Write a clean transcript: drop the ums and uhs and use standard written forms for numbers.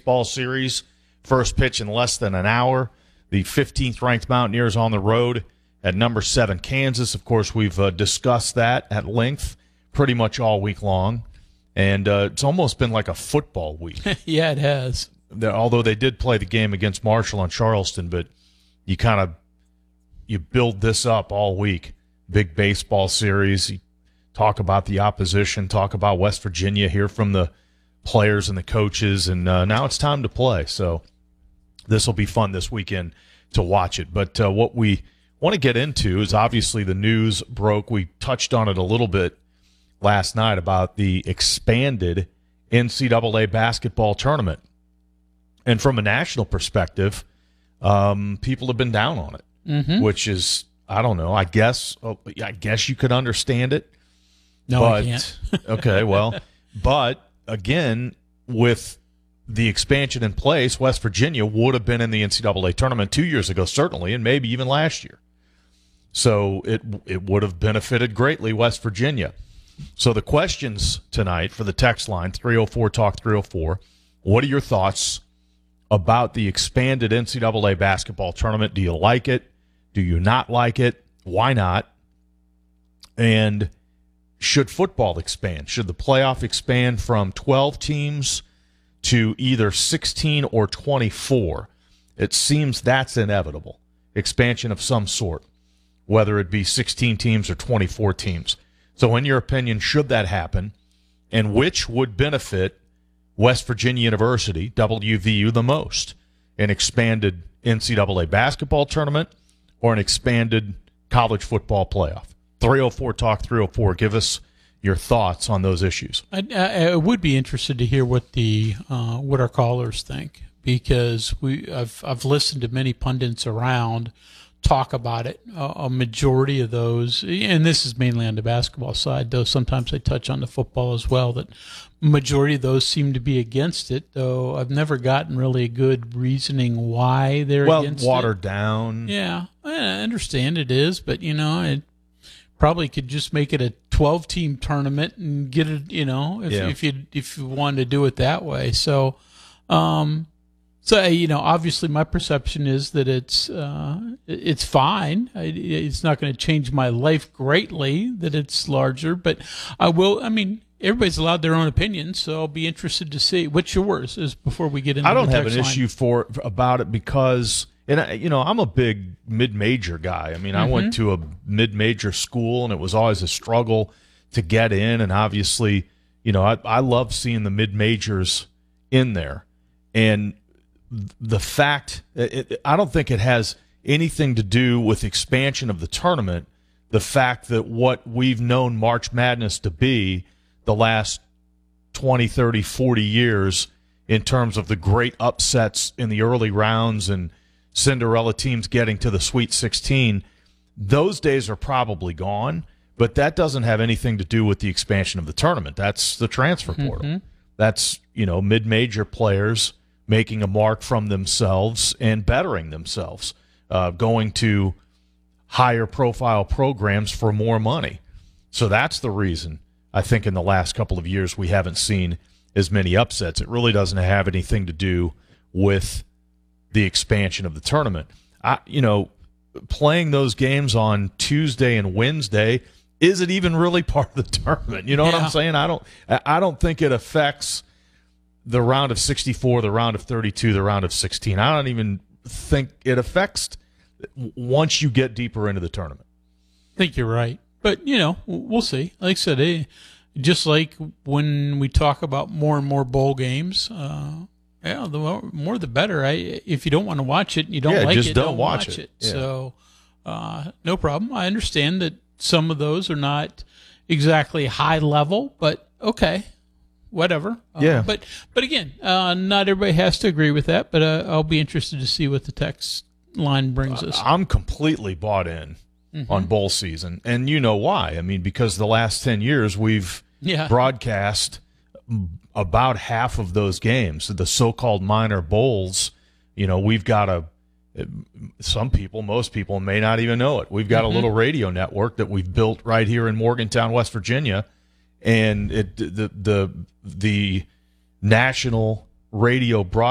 baseball series. First pitch in less than an hour. The 15th-ranked Mountaineers on the road at number 7 Kansas. Of course, we've discussed that at length pretty much all week long. And it's almost been like a football week. Yeah, it has. Although they did play the game against Marshall and Charleston, but you build this up all week. Big baseball series. You talk about the opposition, talk about West Virginia, hear from the players and the coaches, and now it's time to play. So this will be fun this weekend to watch it. But what we want to get into is obviously the news broke. We touched on it a little bit last night about the expanded NCAA basketball tournament. And from a national perspective, people have been down on it, which is, I don't know, I guess you could understand it. No, I can't. Okay, well, but again, with the expansion in place, West Virginia would have been in the NCAA tournament 2 years ago, certainly, and maybe even last year. So it would have benefited greatly West Virginia. So the questions tonight for the text line, 304-TALK-304, what are your thoughts about the expanded NCAA basketball tournament? Do you like it? Do you not like it? Why not? And should football expand? Should the playoff expand from 12 teams to either 16 or 24? It seems that's inevitable. Expansion of some sort, whether it be 16 teams or 24 teams. So in your opinion, should that happen? And which would benefit West Virginia University, WVU, the most? An expanded NCAA basketball tournament or an expanded college football playoff? 304-TALK-304. Give us your thoughts on those issues. I would be interested to hear what what our callers think, because I've listened to many pundits around talk about it. A majority of those, and this is mainly on the basketball side, though sometimes they touch on the football as well, that majority of those seem to be against it, though I've never gotten really a good reasoning why they're against it. Well, watered down. Yeah, I understand it is, but, it probably could just make it a 12-team tournament and get it, if you wanted to do it that way. So, obviously my perception is that it's fine. It's not going to change my life greatly that it's larger, but everybody's allowed their own opinion, so I'll be interested to see. What's yours is before we get into I don't the have an text line. issue about it because, I'm a big mid-major guy. I went to a mid-major school, and it was always a struggle to get in, and obviously, I love seeing the mid-majors in there. And the fact, I don't think it has anything to do with expansion of the tournament. The fact that what we've known March Madness to be the last 20, 30, 40 years in terms of the great upsets in the early rounds and Cinderella teams getting to the Sweet 16, those days are probably gone, but that doesn't have anything to do with the expansion of the tournament. That's the transfer portal. That's, mid-major players making a mark from themselves and bettering themselves, going to higher profile programs for more money. So that's the reason I think in the last couple of years we haven't seen as many upsets. It really doesn't have anything to do with the expansion of the tournament. Playing those games on Tuesday and Wednesday, is it even really part of the tournament? You know what I'm saying? I don't think it affects the round of 64, the round of 32, the round of 16. I don't even think it affects once you get deeper into the tournament. I think you're right. But, we'll see. Like I said, just like when we talk about more and more bowl games, the more the better. If you don't want to watch it, you don't like just it, don't watch it. Yeah. So, no problem. I understand that some of those are not exactly high level, but okay. Whatever. But again, not everybody has to agree with that, but I'll be interested to see what the text line brings us. I'm completely bought in on bowl season, and you know why. Because the last 10 years we've broadcast about half of those games, the so-called minor bowls. We've got most people may not even know it. We've got a little radio network that we've built right here in Morgantown, West Virginia, and the national radio broadcast